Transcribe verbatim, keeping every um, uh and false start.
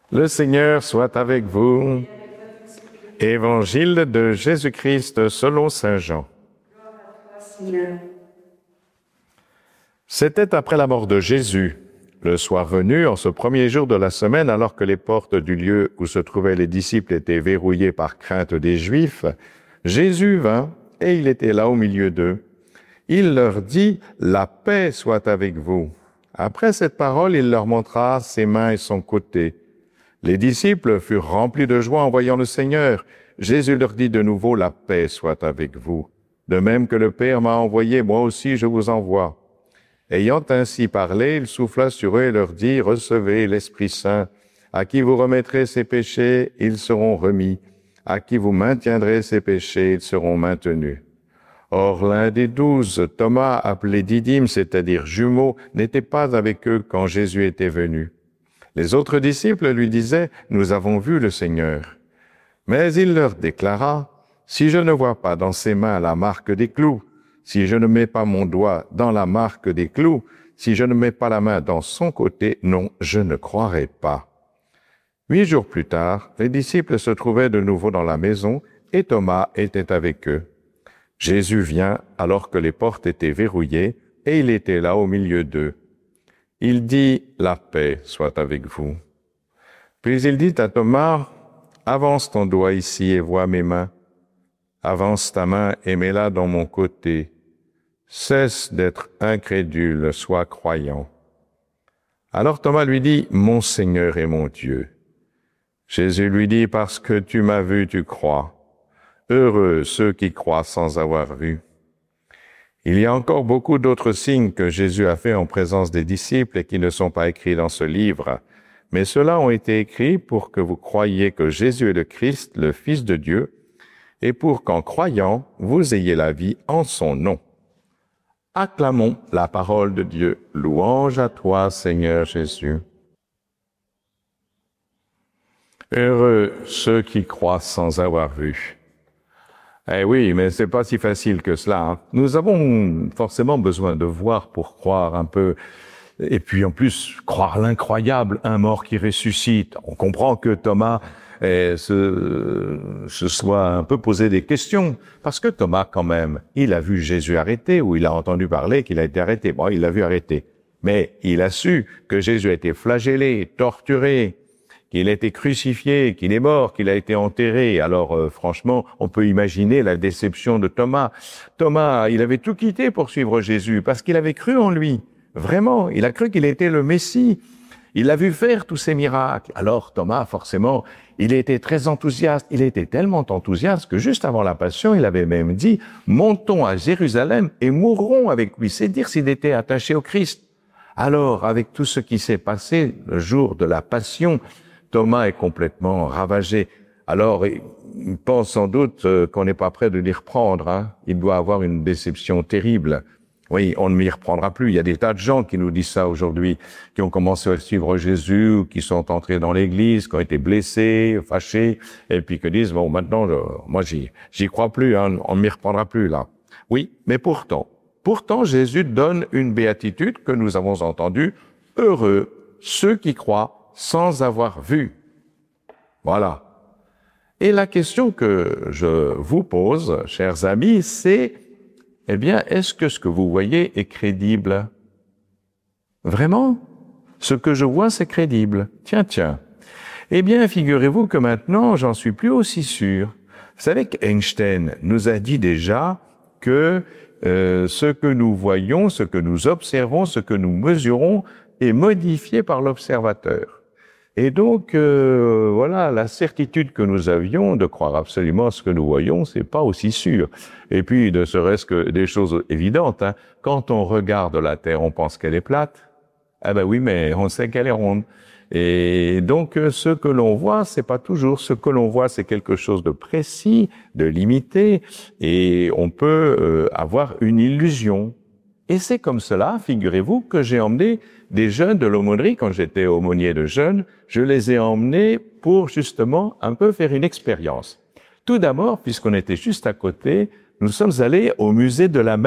Le Seigneur soit avec vous. Évangile de Jésus-Christ selon saint Jean. C'était après la mort de Jésus. Le soir venu, en ce premier jour de la semaine, alors que les portes du lieu où se trouvaient les disciples étaient verrouillées par crainte des Juifs, Jésus vint et il était là au milieu d'eux. Il leur dit « La paix soit avec vous ». Après cette parole, il leur montra ses mains et son côté. Les disciples furent remplis de joie en voyant le Seigneur. Jésus leur dit de nouveau « La paix soit avec vous ». De même que le Père m'a envoyé, moi aussi je vous envoie. Ayant ainsi parlé, il souffla sur eux et leur dit « Recevez l'Esprit Saint. À qui vous remettrez ses péchés, ils seront remis. À qui vous maintiendrez ses péchés, ils seront maintenus. » Or, l'un des douze, Thomas, appelé Didyme, c'est-à-dire jumeau, n'était pas avec eux quand Jésus était venu. Les autres disciples lui disaient « Nous avons vu le Seigneur. » Mais il leur déclara « Si je ne vois pas dans ses mains la marque des clous, si je ne mets pas mon doigt dans la marque des clous, si je ne mets pas la main dans son côté, non, je ne croirai pas. » Huit jours plus tard, les disciples se trouvaient de nouveau dans la maison et Thomas était avec eux. Jésus vient alors que les portes étaient verrouillées et il était là au milieu d'eux. Il dit « La paix soit avec vous ». Puis il dit à Thomas « Avance ton doigt ici et vois mes mains. Avance ta main et mets-la dans mon côté. Cesse d'être incrédule, sois croyant. » Alors Thomas lui dit « Mon Seigneur et mon Dieu. » Jésus lui dit « Parce que tu m'as vu, tu crois. Heureux ceux qui croient sans avoir vu. » Il y a encore beaucoup d'autres signes que Jésus a faits en présence des disciples et qui ne sont pas écrits dans ce livre, mais ceux-là ont été écrits pour que vous croyiez que Jésus est le Christ, le Fils de Dieu, et pour qu'en croyant, vous ayez la vie en son nom. Acclamons la parole de Dieu. Louange à toi, Seigneur Jésus. Heureux ceux qui croient sans avoir vu. Eh oui, mais c'est pas si facile que cela. Hein. Nous avons forcément besoin de voir pour croire un peu. Et puis en plus, croire l'incroyable, un mort qui ressuscite. On comprend que Thomas eh, se, se soit un peu posé des questions. Parce que Thomas, quand même, il a vu Jésus arrêté, ou il a entendu parler qu'il a été arrêté. Bon, il l'a vu arrêté. Mais il a su que Jésus a été flagellé, torturé, qu'il a été crucifié, qu'il est mort, qu'il a été enterré. Alors euh, franchement, on peut imaginer la déception de Thomas. Thomas, il avait tout quitté pour suivre Jésus, parce qu'il avait cru en lui. Vraiment, il a cru qu'il était le Messie. Il a vu faire tous ces miracles. Alors Thomas, forcément, il était très enthousiaste. Il était tellement enthousiaste que juste avant la Passion, il avait même dit « Montons à Jérusalem et mourrons avec lui ». C'est dire s'il était attaché au Christ. Alors, avec tout ce qui s'est passé le jour de la Passion, Thomas est complètement ravagé. Alors, il pense sans doute qu'on n'est pas prêt de l'y reprendre. Hein. Il doit avoir une déception terrible. Oui, on ne m'y reprendra plus. Il y a des tas de gens qui nous disent ça aujourd'hui, qui ont commencé à suivre Jésus, ou qui sont entrés dans l'église, qui ont été blessés, fâchés, et puis qui disent, bon, maintenant, je, moi, j'y, j'y crois plus, hein, on ne m'y reprendra plus, là. Oui, mais pourtant, pourtant, Jésus donne une béatitude que nous avons entendue, heureux ceux qui croient sans avoir vu. Voilà. Et la question que je vous pose, chers amis, c'est, eh bien, est-ce que ce que vous voyez est crédible? Vraiment? Ce que je vois, c'est crédible. Tiens, tiens. Eh bien, figurez-vous que maintenant, j'en suis plus aussi sûr. Vous savez qu'Einstein nous a dit déjà que euh, ce que nous voyons, ce que nous observons, ce que nous mesurons est modifié par l'observateur. Et donc, euh, voilà, la certitude que nous avions de croire absolument ce que nous voyons, c'est pas aussi sûr. Et puis, ne serait-ce que des choses évidentes, hein. Quand on regarde la Terre, on pense qu'elle est plate. Ah ben oui, mais on sait qu'elle est ronde. Et donc, ce que l'on voit, c'est pas toujours. Ce que l'on voit, c'est quelque chose de précis, de limité, et on peut euh, avoir une illusion. Et c'est comme cela, figurez-vous, que j'ai emmené des jeunes de l'aumônerie, quand j'étais aumônier de jeunes, je les ai emmenés pour justement un peu faire une expérience. Tout d'abord, puisqu'on était juste à côté, nous sommes allés au musée de la